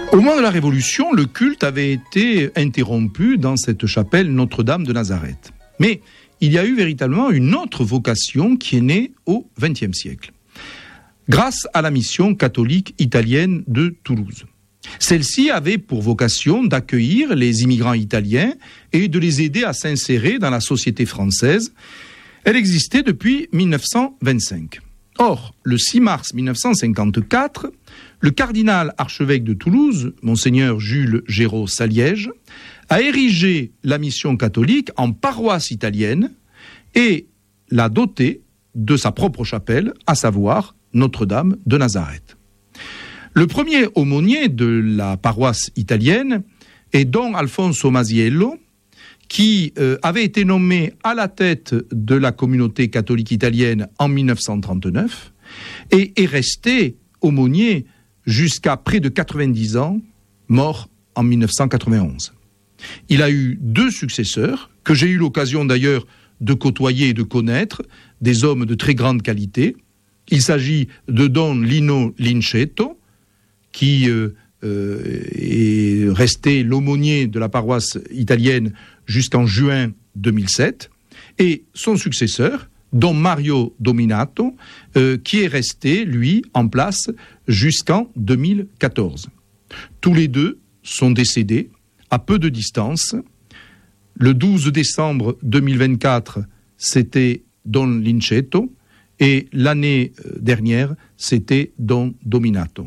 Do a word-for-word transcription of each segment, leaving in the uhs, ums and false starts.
Au moment de la Révolution, le culte avait été interrompu dans cette chapelle Notre-Dame de Nazareth. Mais il y a eu véritablement une autre vocation qui est née au vingtième siècle, grâce à la mission catholique italienne de Toulouse. Celle-ci avait pour vocation d'accueillir les immigrants italiens et de les aider à s'insérer dans la société française. Elle existait depuis mille neuf cent vingt-cinq. Or, le six mars mille neuf cent cinquante-quatre, le cardinal archevêque de Toulouse, monseigneur Jules Géraud Saliège, a érigé la mission catholique en paroisse italienne et l'a dotée de sa propre chapelle, à savoir Notre-Dame de Nazareth. Le premier aumônier de la paroisse italienne est Don Alfonso Masiello, qui euh, avait été nommé à la tête de la communauté catholique italienne en mille neuf cent trente-neuf et est resté aumônier jusqu'à près de quatre-vingt-dix ans, mort en mille neuf cent quatre-vingt-onze. Il a eu deux successeurs, que j'ai eu l'occasion d'ailleurs de côtoyer et de connaître, des hommes de très grande qualité. Il s'agit de Don Lino Lincetto, qui euh, euh, est resté l'aumônier de la paroisse italienne jusqu'en juin deux mille sept, et son successeur, Don Mario Dominato, euh, qui est resté, lui, en place jusqu'en deux mille quatorze. Tous les deux sont décédés à peu de distance. Le douze décembre deux mille vingt-quatre, c'était Don Lincetto, et l'année dernière, c'était Don Dominato.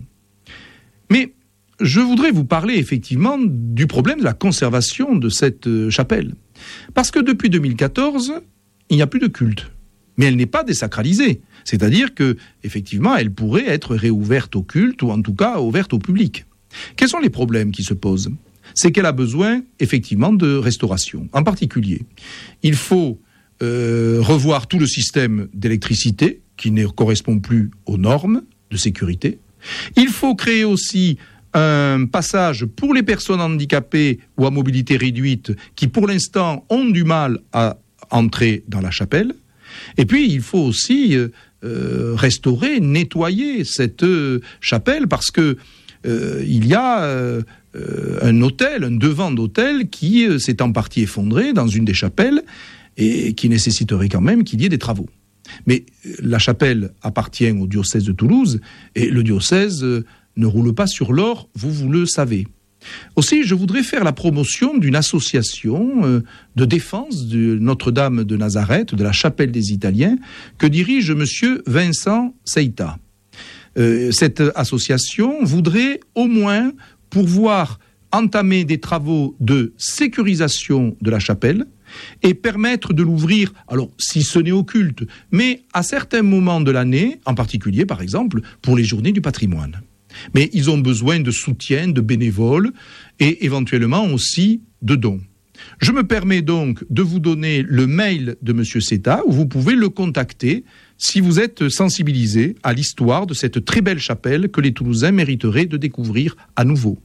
Mais je voudrais vous parler effectivement du problème de la conservation de cette chapelle. Parce que depuis deux mille quatorze, il n'y a plus de culte. Mais elle n'est pas désacralisée. C'est-à-dire que, effectivement, elle pourrait être réouverte au culte, ou en tout cas ouverte au public. Quels sont les problèmes qui se posent ? C'est qu'elle a besoin, effectivement, de restauration. En particulier, il faut euh, revoir tout le système d'électricité, qui ne correspond plus aux normes de sécurité. Il faut créer aussi un passage pour les personnes handicapées ou à mobilité réduite qui, pour l'instant, ont du mal à entrer dans la chapelle. Et puis, il faut aussi euh, restaurer, nettoyer cette euh, chapelle parce que euh, il y a euh, un autel, un devant d'autel qui euh, s'est en partie effondré dans une des chapelles et qui nécessiterait quand même qu'il y ait des travaux. Mais la chapelle appartient au diocèse de Toulouse et le diocèse euh, ne roule pas sur l'or, vous, vous le savez. Aussi, je voudrais faire la promotion d'une association euh, de défense de Notre-Dame de Nazareth, de la chapelle des Italiens, que dirige monsieur Vincent Seita. Euh, cette association voudrait au moins pouvoir entamer des travaux de sécurisation de la chapelle et permettre de l'ouvrir, alors si ce n'est au culte, mais à certains moments de l'année, en particulier par exemple pour les journées du patrimoine. Mais ils ont besoin de soutien, de bénévoles et éventuellement aussi de dons. Je me permets donc de vous donner le mail de monsieur Seta où vous pouvez le contacter si vous êtes sensibilisé à l'histoire de cette très belle chapelle que les Toulousains mériteraient de découvrir à nouveau.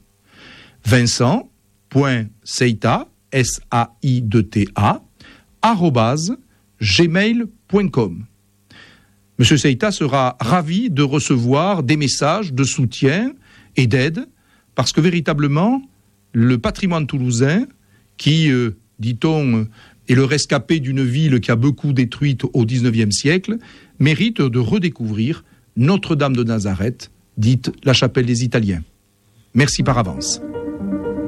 Vincent point Seita, S A I D T A, arrobase gmail point com. Monsieur Seita sera ravi de recevoir des messages de soutien et d'aide, parce que véritablement, le patrimoine toulousain, qui, euh, dit-on, est le rescapé d'une ville qui a beaucoup détruite au dix-neuvième siècle, mérite de redécouvrir Notre-Dame de Nazareth, dite la chapelle des Italiens. Merci par avance.